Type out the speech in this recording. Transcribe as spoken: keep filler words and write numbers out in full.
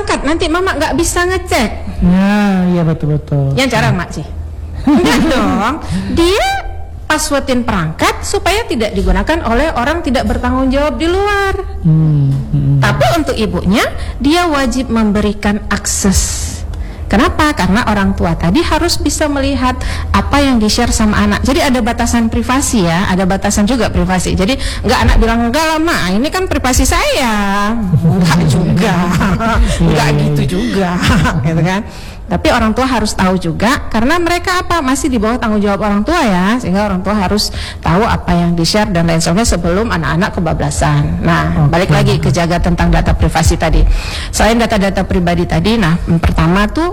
perangkat, nanti mama nggak bisa ngecek. Ya, iya betul-betul. Yang jarang mak sih. Enggak dong. Dia passwordin perangkat supaya tidak digunakan oleh orang tidak bertanggung jawab di luar. Hmm, hmm. Tapi untuk ibunya, dia wajib memberikan akses. Kenapa? Karena orang tua tadi harus bisa melihat apa yang di-share sama anak. Jadi ada batasan privasi ya, ada batasan juga privasi. Jadi nggak anak bilang, enggak lah mak, ini kan privasi saya. Enggak juga, enggak gitu juga, gitu kan. Tapi orang tua harus tahu juga, karena mereka apa masih di bawah tanggung jawab orang tua ya, sehingga orang tua harus tahu apa yang di-share dan lain sebagainya sebelum anak-anak kebablasan. Nah, okay. Balik lagi ke jaga tentang data privasi tadi. Selain data-data pribadi tadi, nah pertama tuh